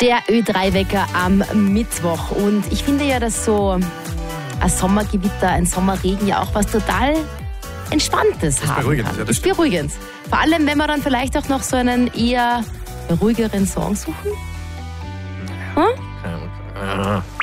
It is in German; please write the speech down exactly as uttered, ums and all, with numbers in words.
Der Ö drei Wecker am Mittwoch. Und ich finde ja, dass so ein Sommergewitter, ein Sommerregen ja auch was total Entspanntes Das ist haben beruhigend, kann. ja, das Das ist beruhigend. Vor allem, wenn wir dann vielleicht auch noch so einen eher ruhigeren Song suchen. Hm? Ja.